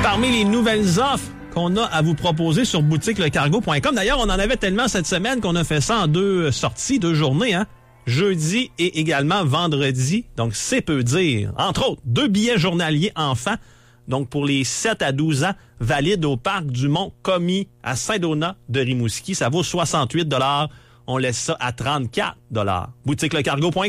parmi les nouvelles offres qu'on a à vous proposer sur boutiquelecargo.com. D'ailleurs, on en avait tellement cette semaine qu'on a fait ça en 2 sorties, 2 journées, hein? Jeudi et également vendredi. Donc, c'est peu dire. Entre autres, 2 billets journaliers enfants. Donc, pour les 7 à 12 ans, valides au parc du Mont-Commis à Saint-Donat de Rimouski. Ça vaut 68 $. On laisse ça à 34 $. Boutiquelecargo.com.